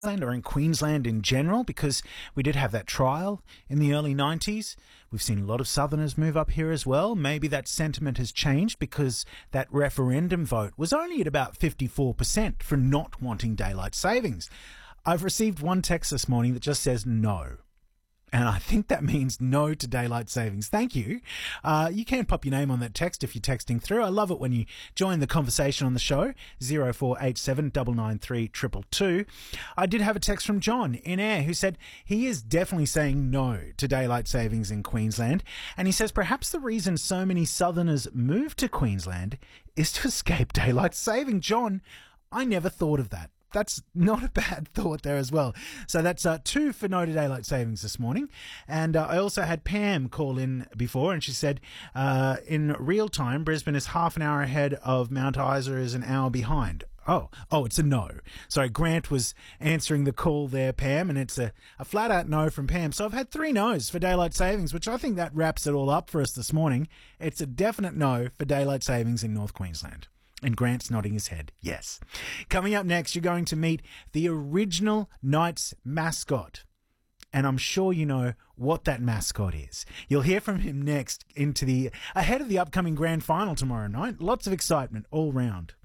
or in Queensland in general, because we did have that trial in the early 90s. We've seen a lot of Southerners move up here as well. Maybe that sentiment has changed because that referendum vote was only at about 54% for not wanting daylight savings. I've received one text this morning that just says no. And I think that means no to daylight savings. Thank you. You can pop your name on that text if you're texting through. I love it when you join the conversation on the show. 0487 993 222. I did have a text from John in Ayr who said he is definitely saying no to daylight savings in Queensland. And he says perhaps the reason so many Southerners move to Queensland is to escape daylight saving. John, I never thought of that. That's not a bad thought there as well. So that's 2 for no to daylight savings this morning. And I also had Pam call in before, and she said in real time, Brisbane is half an hour ahead of Mount Isa is an hour behind. Oh, it's a no. Sorry, Grant was answering the call there, Pam, and it's a flat out no from Pam. So I've had 3 no's for daylight savings, which I think that wraps it all up for us this morning. It's a definite no for daylight savings in North Queensland. And Grant's nodding his head. Yes. Coming up next, you're going to meet the original Knights mascot. And I'm sure you know what that mascot is. You'll hear from him next ahead of the upcoming grand final tomorrow night. Lots of excitement all round.